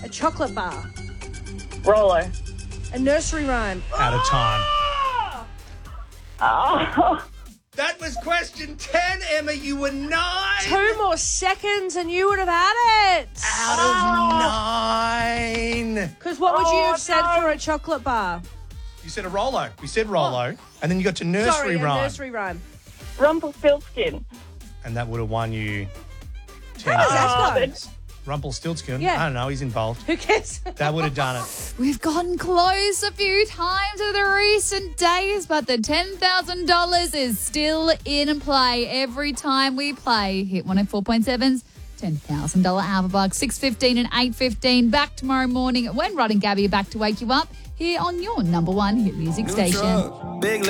A chocolate bar. Rolo. A nursery rhyme. Out of time. Oh. That was question 10, Emma. You were 9. 2 more seconds and you would have had it. Out of 9. Because what would you have said for a chocolate bar? You said a Rolo. We said Rolo. And then you got to nursery Sorry, rhyme. a nursery rhyme. Rumpelstiltskin. And that would have won you 10 How's that Oh, going? that's- Rumpelstiltskin. Yeah. I don't know. He's involved. Who cares? That would have done it. We've gotten close a few times over the recent days, but the $10,000 is still in play every time we play. Hit 104.7's $10,000 Alpha Bucks, 6:15 and 8:15. Back tomorrow morning when Rod and Gabby are back to wake you up here on your number one hit music station. Big